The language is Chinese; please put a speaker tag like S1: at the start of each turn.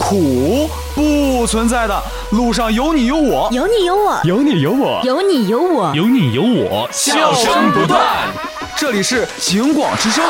S1: 苦不存在的，路上有你有我，
S2: 有你有我，
S3: 有你有我，
S2: 有你有我，
S3: 有你有我，
S1: 笑声不断。这里是警广之声。